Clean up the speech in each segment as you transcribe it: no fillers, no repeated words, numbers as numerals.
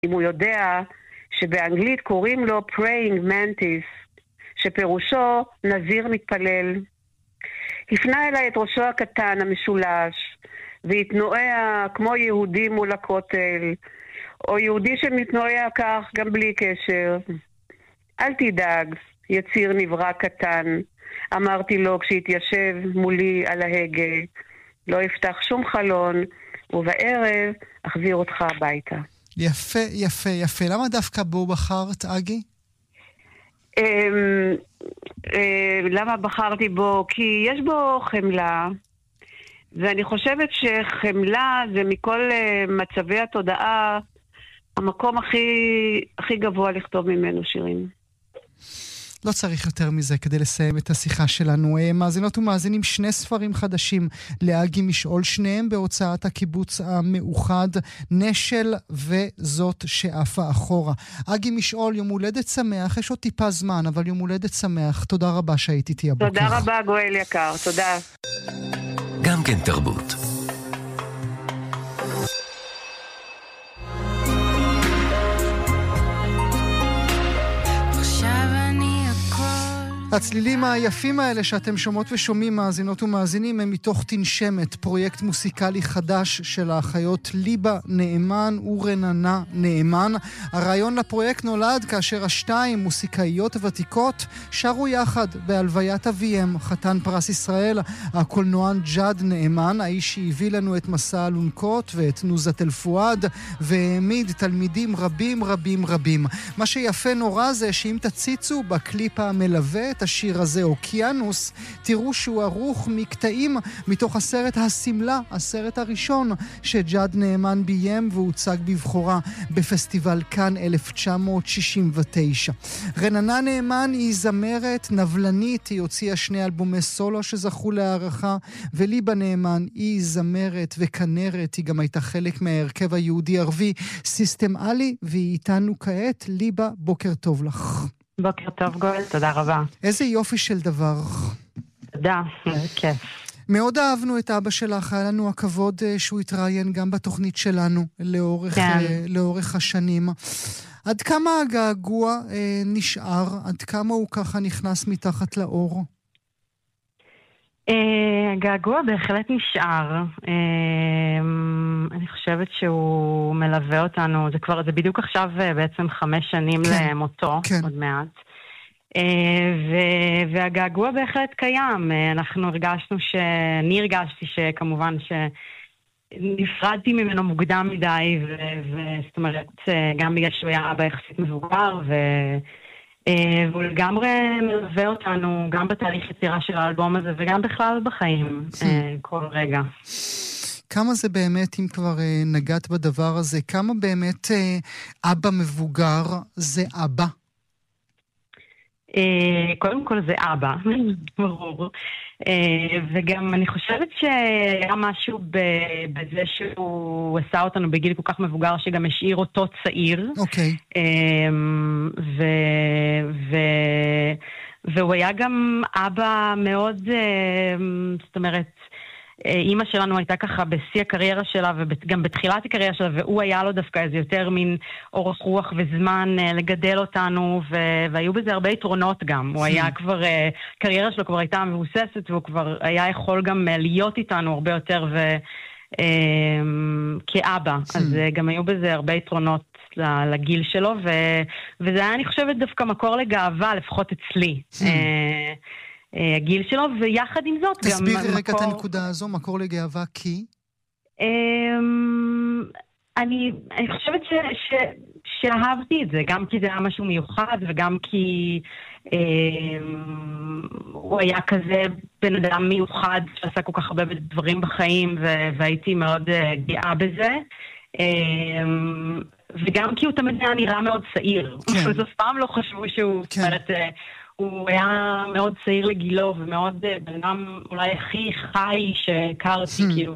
אם הוא יודע שבאנגלית קוראים לו praying mantis, שפירושו נזיר מתפלל. הפנה אליי את ראשו הקטן המשולש, והתנועע כמו יהודי מול הכותל, או יהודי שמתנועע כך גם בלי קשר. אל תדאג, יציר נברא קטן, אמרתי לו כשהתיישב מולי על ההגה. לא אפתח שום חלון, ובערב אחזיר אותך הביתה. יפה, יפה, יפה. למה דווקא בו בחרת, אגי? למה בחרתי בו? כי יש בו חמלה, ואני חושבת שחמלה זה מכל מצבי התודעה המקום הכי גבוה לכתוב ממנו שירים. לא צריך יותר מזה כדי לסיים את השיחה שלנו. מאזינות ומאזינים, 2 ספרים חדשים לאגי משעול, שניהם בהוצאת הקיבוץ המאוחד, נשל וזאת שעפה אחורה. אגי משעול, יום הולדת שמח, יש עוד טיפה זמן, אבל יום הולדת שמח. תודה רבה שהיית איתי הבוקר. תודה רבה גואל יקר, תודה. גם כן תרבות. הצלילים היפים האלה שאתם שומעות ושומעים, מאזינות ומאזינים, הם מתוך תנשמת, פרויקט מוסיקלי חדש של האחיות ליבה נאמן ורננה נאמן. הרעיון לפרויקט נולד כאשר השתיים, מוסיקאיות ותיקות, שרו יחד בהלוויית אביהם, חתן פרס ישראל, הקולנוען ג'אד נאמן, האיש שהביא לנו את מסע אלונקות ואת נוזת אל פואד, והעמיד תלמידים רבים רבים רבים. מה שיפה נורא זה שאם תציצו בקליפ המלווה את השיר הזה, אוקיינוס, תראו שהוא ערוך מקטעים מתוך הסרט הסמלה, הסרט הראשון שג'אד נאמן ביים והוצג בבחורה בפסטיבל כאן 1969. רננה נאמן היא זמרת נבלנית, היא הוציאה 2 אלבומי סולו שזכו להערכה, וליבה נאמן היא זמרת וכנרת, היא גם הייתה חלק מההרכב היהודי ערבי סיסטם אלי, והיא איתנו כעת. ליבה, בוקר טוב לך. בוקר טוב גואל, תודה רבה. איזה יופי של דבר. תודה, כיף. מאוד אהבנו את אבא שלך, היה לנו הכבוד שהוא התראיין גם בתוכנית שלנו לאורך השנים. עד כמה הגעגוע נשאר? עד כמה הוא ככה נכנס מתחת לאור? הגעגוע בהחלט נשאר. אני חושבת שהוא מלווה אותנו, זה בדיוק עכשיו בעצם 5 שנים למותו, עוד מעט. והגעגוע בהחלט קיים. אני הרגשתי שכמובן שנפרדתי ממנו מוקדם מדי, זאת אומרת, גם בגלל שהוא היה אבא יחסית מבוגר, והוא לגמרי מלווה אותנו גם בתהליך יצירה של האלבום הזה וגם בכלל בחיים כל רגע. כמה זה באמת, אם כבר נגעת בדבר הזה, כמה באמת אבא מבוגר זה אבא? קודם כל זה אבא, ברור. וגם אני חושבת שהיה משהו בזה שהוא עשה אותנו בגיל כל כך מבוגר שגם השאיר אותו צעיר. אוקיי. והוא היה גם אבא מאוד, זאת אומרת, אימא שלנו הייתה ככה בשיא הקריירה שלה וגם בתחילת הקריירה שלה, והוא היה לו דווקא איזה יותר מין אורך רוח וזמן לגדל אותנו, והיו בזה הרבה יתרונות גם. הוא היה כבר, הקריירה שלו כבר הייתה מבוססת, והוא כבר היה יכול גם להיות איתנו הרבה יותר כאבא. אז גם היו בזה הרבה יתרונות לגיל שלו, וזה היה, אני חושבת, דווקא מקור לגאווה, לפחות אצלי. הגיל שלו, ויחד עם זאת גם תסבירי רגע את הנקודה הזו, מקור לגאווה, כי? אני חושבת שאהבתי את זה, גם כי זה היה משהו מיוחד, וגם כי הוא היה כזה בן אדם מיוחד, שעשה כל כך הרבה דברים בחיים, והייתי מאוד גאה בזה. וגם כי הוא תמיד היה נראה מאוד צעיר. אז אף פעם לא חשבו שהוא, זאת אומרת, הוא היה מאוד צעיר לגילו, ומאוד בן אדם אולי הכי חי שהכרתי, כאילו,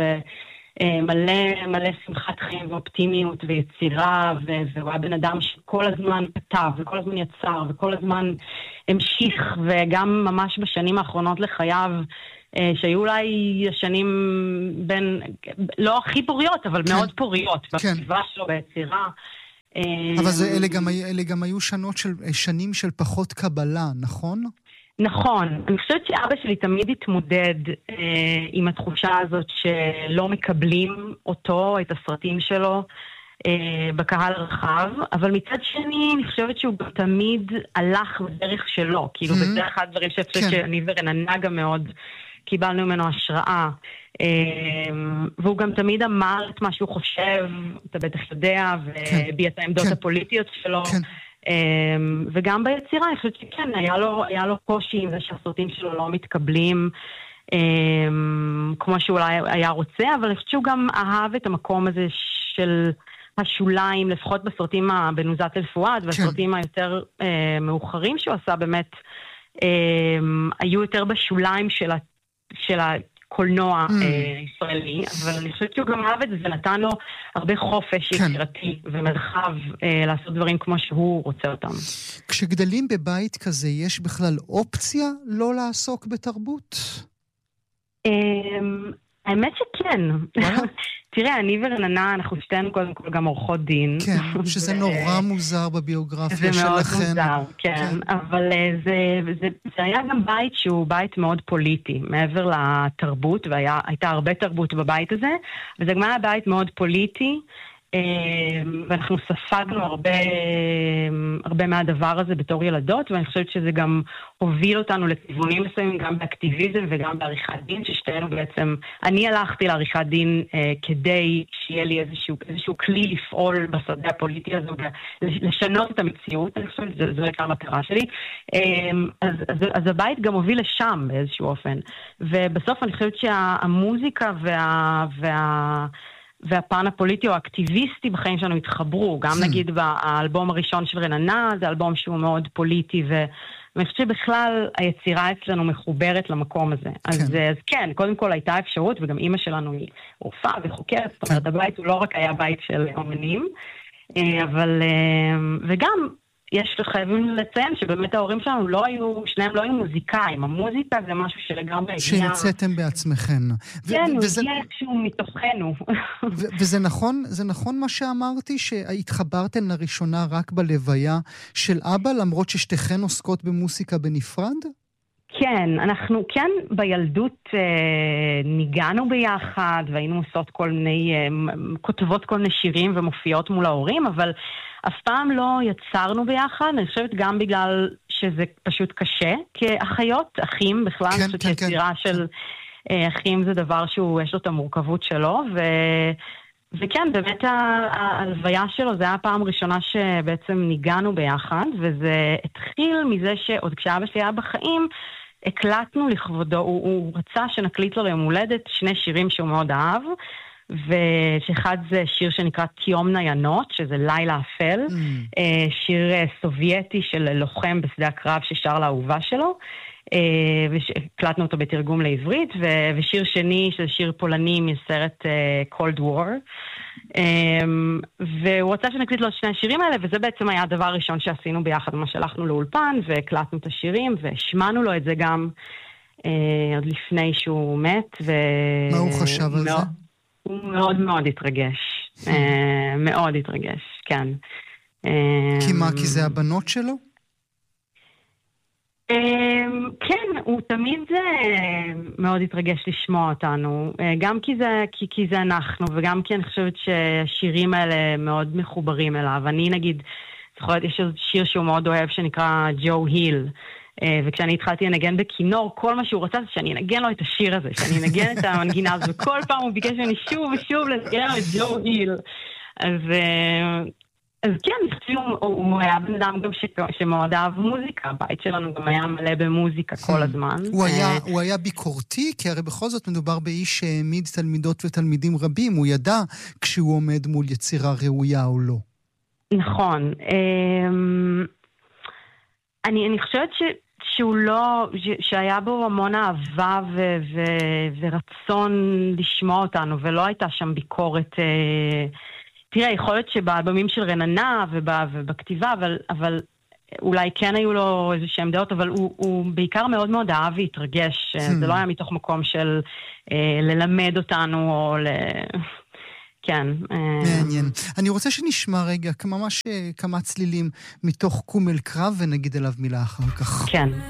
ומלא שמחת חיים ואופטימיות ויצירה, והוא היה בן אדם שכל הזמן כתב, וכל הזמן יצר, וכל הזמן המשיך, וגם ממש בשנים האחרונות לחייו, שהיו אולי השנים בין, לא הכי פוריות, אבל מאוד פוריות, בכתיבה שלו, ביצירה, אבל אלה גם היו שנים של פחות קבלה, נכון? נכון. אני חושבת שאבא שלי תמיד התמודד עם התחושה הזאת שלא מקבלים אותו, את הסרטים שלו, בקהל רחב, אבל מצד שני אני חושבת שהוא תמיד הלך בדרך שלו, כאילו וזה אחד הדברים שאני ורננה גם מאוד קיבלנו ממנו השראה, והוא גם תמיד אמר את מה שהוא חושב, אתה בטח יודע, והביע את העמדות הפוליטיות שלו, וגם ביצירה אני חושבת שכן, היה לו קושי עם זה שהסרטים שלו לא מתקבלים כמו שאולי היה רוצה, אבל אני חושבת שהוא גם אהב את המקום הזה של השוליים, לפחות בסרטים בנוזת אל-פואד, והסרטים היותר מאוחרים שהוא עשה באמת, היו יותר בשוליים של הקולנוע הישראלי, אבל אני חושבת שהוא גם אהב את זה, ונתן לו הרבה חופש יצירתי ומרחב לעשות דברים כמו שהוא רוצה אותם. כשגדלים בבית כזה, יש בכלל אופציה לא לעסוק בתרבות? האמת שכן. תראה, אני ורננה, אנחנו שתינו קודם כל גם עורכות דין. כן, שזה נורא מוזר בביוגרפיה שלכם. זה מאוד מוזר, כן. אבל זה היה גם בית שהוא בית מאוד פוליטי, מעבר לתרבות, והייתה הרבה תרבות בבית הזה, וזה גם היה בית מאוד פוליטי, ואנחנו ספגנו הרבה מהדבר הזה בתור ילדות, ואני חושבת שזה גם הוביל אותנו לכיוונים מסוימים, גם באקטיביזם וגם בעריכת דין, ששתינו בעצם, אני הלכתי לעריכת דין כדי שיהיה לי איזשהו כלי לפעול בשדה הפוליטי הזה, לשנות את המציאות, אני חושבת, זו הייתה המטרה שלי. אז הבית גם הוביל לשם באיזשהו אופן, ובסוף אני חושבת שהמוזיקה והפן הפוליטי או האקטיביסטי בחיים שלנו התחברו. גם נגיד באלבום הראשון של רננה, זה אלבום שהוא מאוד פוליטי, ואני חושבת שבכלל היצירה אצלנו מחוברת למקום הזה. אז כן, קודם כל הייתה אפשרות, וגם אמא שלנו היא רופאה וחוקרת, זאת אומרת, הבית הוא לא רק היה בית של אומנים, אבל, וגם, חייבים לציין שבאמת ההורים שלנו שניהם לא היו מוזיקאים. המוזיקה זה משהו שלגמרי שהמצאתם בעצמכם. כן, הוא הגיע איכשהו מתוכנו. וזה נכון מה שאמרתי, שהתחברתם לראשונה רק בלוויה של אבא, למרות ששתיכן עוסקות במוזיקה בנפרד? כן, אנחנו כן בילדות ניגענו ביחד, והיינו עושות כותבות כל מיני שירים ומופיעות מול ההורים, אבל אף פעם לא יצרנו ביחד. אני חושבת גם בגלל שזה פשוט קשה, כאחיות, אחים בכלל, אני חושבת שיצירה של אחים זה דבר יש לו את המורכבות שלו, וכן, באמת ההלוויה שלו, זה היה הפעם הראשונה שבעצם ניגענו ביחד, וזה התחיל מזה שעוד כשאבא שלי היה בחיים, הקלטנו לכבודו, הוא רצה שנקליט לו ליום הולדת 2 שירים שהוא מאוד אהב, ושאחד זה שיר שנקרא תיום ניינות, שזה לילה אפל, שיר סובייטי של לוחם בשדה הקרב ששר לאהובה שלו, והקלטנו אותו בתרגום לעברית, ושיר שני שזה שיר פולני מסרט Cold War, והוא רצה שנקליט לו 2 השירים האלה, וזה בעצם היה הדבר הראשון שעשינו ביחד, מה שהלכנו לאולפן והקלטנו את השירים, והשמענו לו את זה גם עוד לפני שהוא מת. מה הוא חשב על זה? הוא מאוד מאוד התרגש, מאוד התרגש, כן. כי מה, כי זה הבנות שלו? כן, הוא תמיד מאוד התרגש לשמוע אותנו, גם כי זה אנחנו, וגם כי אני חושבת שהשירים האלה מאוד מחוברים אליו. אני נגיד, זוכרת, יש שיר שהוא מאוד אוהב שנקרא ג'ו היל, וכשאני התחלתי לנגן בכינור, כל מה שהוא רצה זה שאני אנגן לו את השיר הזה, שאני אנגן את המנגינה הזו, וכל פעם הוא ביקש ממני שוב ושוב לנגן לו את ג'ו היל. אז כן, הוא היה בן אדם גם שמאוד אהב מוזיקה, הבית שלנו גם היה מלא במוזיקה כל הזמן. הוא היה ביקורתי, כי הרי בכל זאת מדובר באיש שהעמיד תלמידות ותלמידים רבים, הוא ידע כשהוא עומד מול יצירה ראויה או לא. נכון. אני חושבת שהוא לא, שהיה בו המון אהבה ורצון לשמוע אותנו, ולא הייתה שם ביקורת. תראה, יכול להיות שבאלבומים של רננה ובכתיבה, אבל אולי כן היו לו איזה שהם דעות, אבל הוא בעיקר מאוד מאוד אהב והתרגש. זה לא היה מתוך מקום של ללמד אותנו, או כן. מעניין. אני רוצה שנשמע רגע ממש כמה צלילים מתוך קום אל קרב ונגיד אליו מילה אחר כך. כן.